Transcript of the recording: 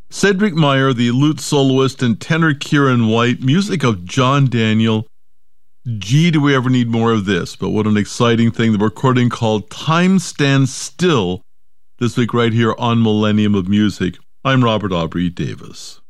Cedric Meyer, the lute soloist, and tenor Kieran White, music of John Daniel. Gee, do we ever need more of this? But what an exciting thing. The recording called Time Stands Still this week right here on Millennium of Music. I'm Robert Aubrey Davis.